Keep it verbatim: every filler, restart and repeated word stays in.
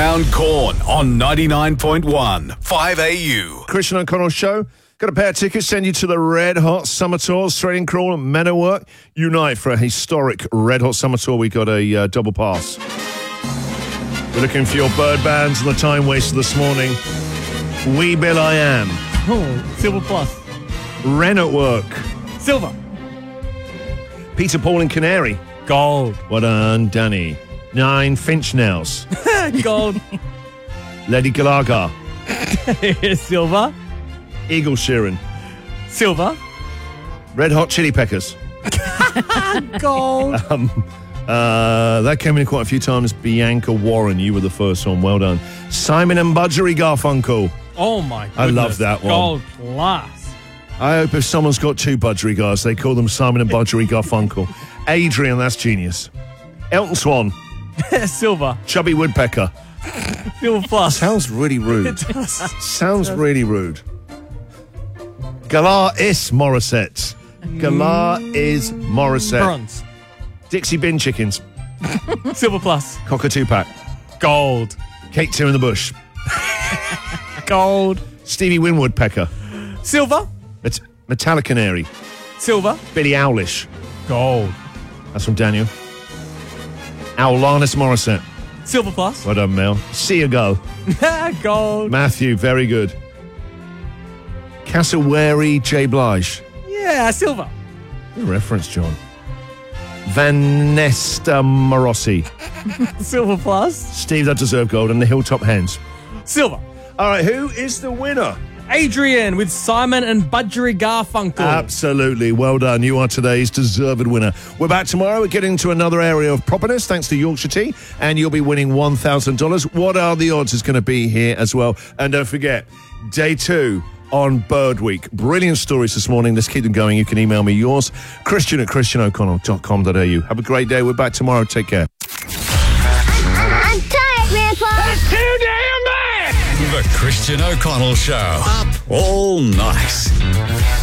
Round Corn on ninety-nine point one, five A U. Christian O'Connell Show. Got a pair of tickets, send you to the Red Hot Summer Tour, Threading Crawl and Men at Work. Unite for a historic Red Hot Summer Tour. We got a uh, double pass. We're looking for your bird bands and the time waster this morning. We Bill I Am. Oh, Silver Plus. Ren at Work. Silver. Peter, Paul and Canary. Gold. Well done, Danny. Nine Finch Nails. Gold. Lady Galaga. Silver. Eagle Sheeran. Silver. Red Hot Chili Peppers. Gold. Um, uh, that came in quite a few times. Bianca Warren, you were the first one. Well done. Simon and Budgery Garfunkel. Oh my goodness. I love that one. Gold plus. I hope if someone's got two Budgery guys, they call them Simon and Budgery Garfunkel. Adrian, that's genius. Elton Swan. Silver. Chubby Woodpecker. Silver plus. Sounds really rude. It does. Sounds really rude. Galar is Morissette. Galar is Morissette. Bronze. Dixie Bin Chickens. Silver plus. Cockatoo Pack. Gold. Kate Two in the Bush. Gold. Stevie Winwood Pecker. Silver. Met- Metallica Canary. Silver. Billie Owlish. Gold. That's from Daniel. Alanis Morissette. Silver plus. Well done, Mel. See you go. Gold. Matthew, very good. Cassowary J. Blige. Yeah, silver. Good reference, John. Vanessa Morossi. Silver plus. Steve, that deserved gold. And the Hilltop Hens. Silver. All right, who is the winner? Adrian with Simon and Budgery Garfunkel. Absolutely. Well done. You are today's deserved winner. We're back tomorrow. We're getting to another area of properness thanks to Yorkshire Tea, and you'll be winning one thousand dollars. What are the odds is going to be here as well? And don't forget, day two on Bird Week. Brilliant stories this morning. Let's keep them going. You can email me yours, Christian at christian o'connell dot com dot a u. Have a great day. We're back tomorrow. Take care. I'm tired, Grandpa. That's too damn bad! The Christian O'Connell Show. Up all night.